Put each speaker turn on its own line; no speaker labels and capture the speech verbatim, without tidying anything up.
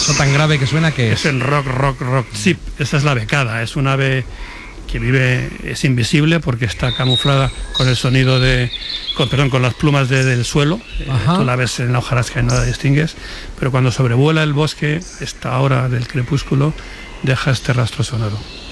Eso tan grave que suena, que es...
Es el rock, rock, rock chip. Esa es la becada, es un ave que vive, es invisible porque está camuflada con el sonido de, con, perdón, con las plumas de, del suelo. Eh, tú la ves en la hojarasca y no la distingues, pero cuando sobrevuela el bosque, esta hora del crepúsculo, deja este rastro sonoro.